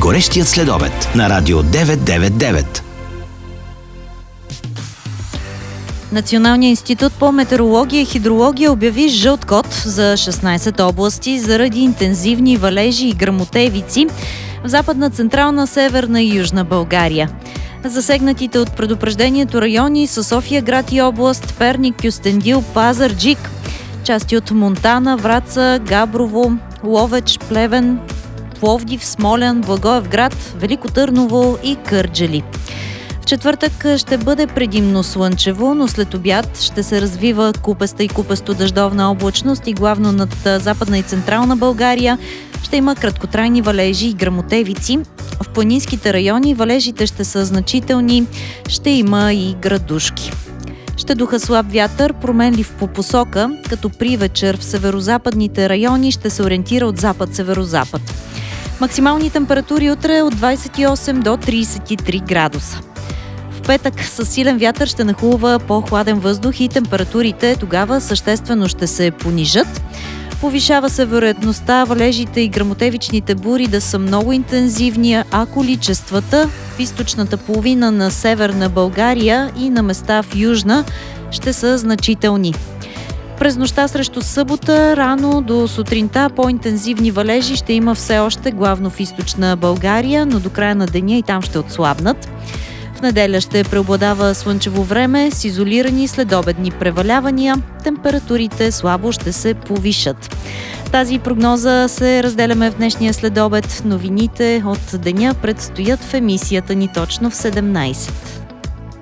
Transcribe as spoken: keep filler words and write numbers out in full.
Горещият следобед на Радио деветстотин деветдесет и девет. Националният институт по метеорология и хидрология обяви жълт код за шестнайсет области заради интензивни валежи и гръмотевици в Западна, Централна, Северна и Южна България. Засегнатите от предупреждението райони са София град и област, Перник, Кюстендил, Пазарджик, части от Монтана, Враца, Габрово, Ловеч, Плевен, Пловдив, Смолян, Благоевград, Велико Търново и Кърджали. В четвъртък ще бъде предимно слънчево, но след обяд ще се развива купеста и купесто-дъждовна облачност и главно над Западна и Централна България ще има краткотрайни валежи и гръмотевици. В планинските райони валежите ще са значителни, ще има и градушки. Ще духа слаб вятър, променлив по посока, като при вечер в северозападните райони ще се ориентира от запад-северозапад. Максимални температури утре от двайсет и осем до трийсет и три градуса. В петък със силен вятър ще нахлува по-хладен въздух и температурите тогава съществено ще се понижат. Повишава се вероятността валежите и гръмотевичните бури да са много интензивни, а количествата в източната половина на Северна България и на места в Южна ще са значителни. През нощта срещу събота, рано до сутринта по-интензивни валежи ще има все още главно в източна България, но до края на деня и там ще отслабнат. В неделя ще преобладава слънчево време с изолирани следобедни превалявания. Температурите слабо ще се повишат. Тази прогноза се разделяме в днешния следобед. Новините от деня предстоят в емисията ни точно в седемнайсет.